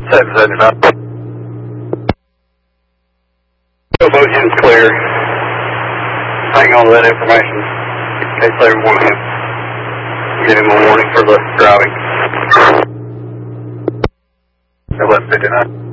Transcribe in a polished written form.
779. Boat engines clear. Hang on to that information in case they want him. Give him a warning for the driving. 1159.